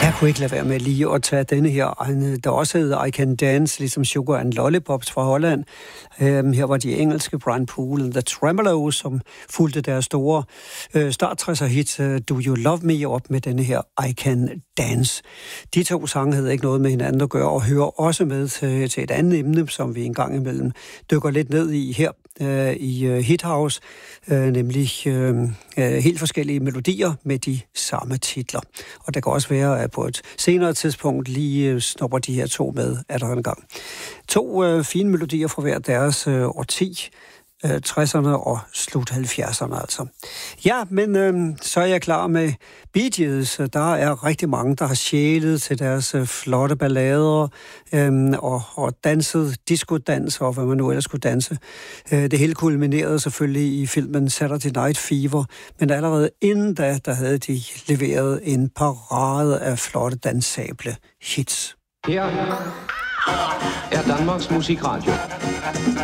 Jeg kunne ikke lade være med lige at tage denne her, der også hedder I Can Dance, ligesom Sugar and Lollipops fra Holland. Her var de engelske Brian Poole and The Tremeloes, som fulgte deres store start-60'er-hit Do You Love Me op med denne her I Can Dance. De to sange havde ikke noget med hinanden at gøre, og hører også med til et andet emne, som vi en gang imellem dykker lidt ned i her i Hit House, nemlig helt forskellige melodier med de samme titler. Og det kan også være, at på et senere tidspunkt lige snupper de her to med at en gang. To fine melodier fra hver deres årti, 60'erne og slut 70'erne altså. Ja, men så er jeg klar med Bee Gees. Der er rigtig mange, der har sjælet til deres flotte ballader og danset disco-dans og hvad man nu ellers skulle danse. Det hele kulminerede selvfølgelig i filmen Saturday Night Fever, men allerede inden da, der havde de leveret en parade af flotte dansable hits. Her er Danmarks Musikradio.